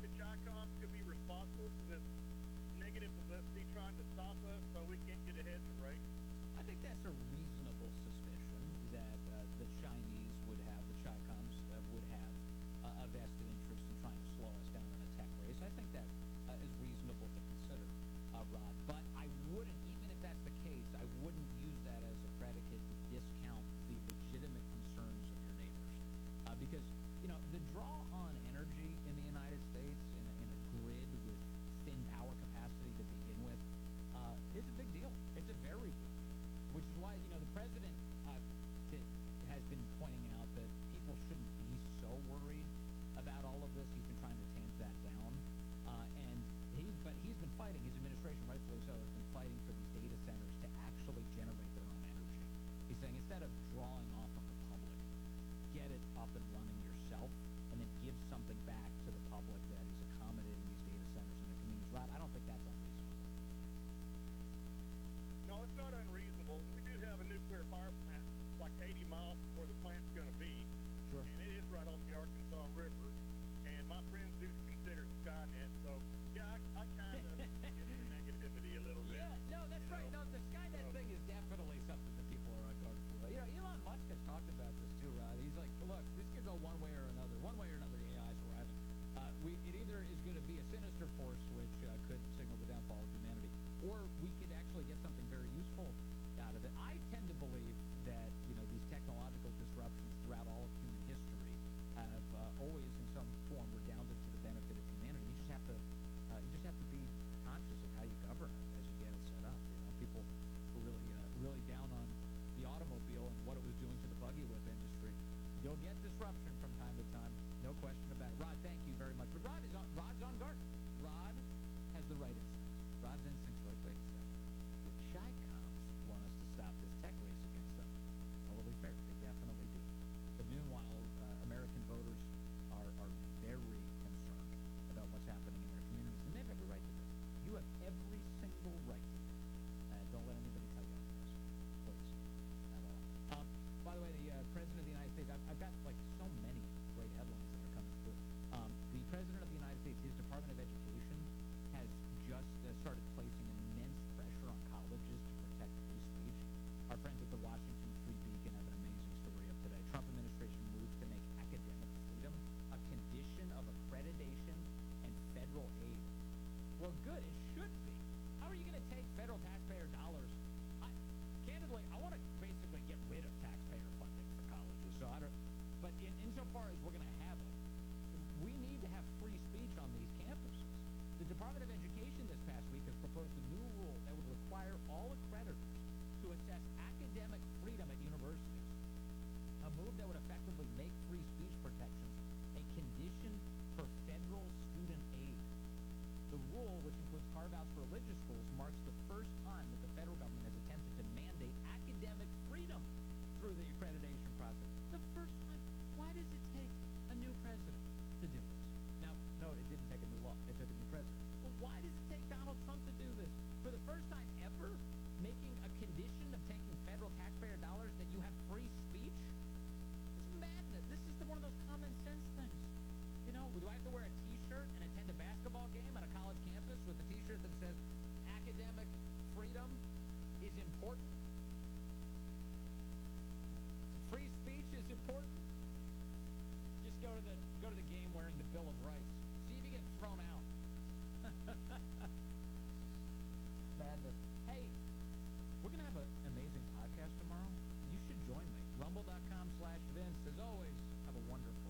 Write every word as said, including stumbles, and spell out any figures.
the Chi-Com could be responsible for this negative publicity trying to stop us so we can't get ahead in the race? I think that's a reasonable suspicion that uh, the Chinese would have, the Chi-Coms uh, would have uh, a vested interest in trying to slow us down in a tech race. I think that uh, is reasonable to consider, uh, Rod. But I wouldn't, even if that's the case, I wouldn't use that as a predicate to discount the legitimate concerns of your neighbors. Uh, because, you know, the draw on energy in the United States in a, in a grid with thin power capacity to begin with uh, is a big deal. It's a very big deal, which is why, you know, the president uh, t- has been pointing out that people shouldn't be so worried about all of this. He's been trying to tamp that down. Uh, and he, but he's been fighting, his administration, rightfully so, has been fighting for these data centers to actually generate their own energy. He's saying instead of drawing off from the public, get it up and running yourself, and then give something back to the public that is accommodating these data centers in the communities. Rod, I don't think that's unreasonable. No, it's not unreasonable. We do have a nuclear power plant like eighty miles from where the plant's going to be. Sure. And it is right on the Arkansas River. And my friends do consider Skynet. So, yeah, I, I kind of get the negativity a little bit. Yeah, no, that's right. know? No, the Skynet So- thing is definitely something that people are on guard for. You know, Elon Musk has talked about this too, Rod. He's like, look, this could go one way or another. One way or another, the A Is are arriving. Uh, we, it either is going to be a sinister force, which uh, could signal the downfall of humanity, or we could actually get something very useful out of it. I tend to believe that, you know, these technological disruptions throughout all of human history have uh, always, in some form, redounded to the benefit of humanity. You just have to, uh, you just have to be conscious of how you govern it as you get it set up. You know, people were really, uh, really down on the automobile and what it was doing to the buggy whip industry. You'll get disruption from time to time, no question about it. Rod, thank you very much. But Rod is on, Rod's on guard. Rod has the right instincts. Rod's instincts are like, wait a second. The Chi-Coms want us to stop this tech race against them. Totally fair. They definitely do. But meanwhile, uh, American voters are, are very concerned about what's happening in their communities, and they have every right to this. You have every single right to this. Uh, don't let anybody tell you otherwise, please, at all. Um, by the way, the uh, President of the United States, I've, I've got like so many great headlines that are coming through. Um, the President of the United States, his Department of Education, has just uh, started placing immense pressure on colleges to protect free speech. Our friends at the Washington Free Beacon have an amazing story up today. Trump administration moves to make academic freedom a condition of accreditation and federal aid. Well, good, it should be. How are you going to take federal taxpayer dollars? I, candidly, I want to basically get rid of taxpayer funding for colleges. So I don't, but in, insofar as we're going to have it, we need to have free speech on these campuses. The Department of Education this past week has proposed a new rule that would require all accreditors to assess academic freedom at universities, a move that would effectively make free speech protections a condition for federal student aid. The rule, which includes carve-outs for religious schools, marks the first time that the federal government has attempted to mandate academic freedom through the accreditation process. The first time. Why does it take a new president to do this? Now, no, it didn't take a new law. It took a new president. Well, why does it take Donald Trump to do this? For the first time ever, making a condition of taking federal taxpayer dollars that you have free speech? It's madness. This is the, one of those common sense things. You know, do I have to wear a T-shirt and attend a basketball game at a college campus with a T-shirt that says academic freedom is important? Free speech is important? Just go to the go to the game wearing the Bill of Rights. See if you get thrown out. Madness. Hey, we're gonna have an amazing podcast tomorrow. You should join me. Rumble.com slash Vince. As always,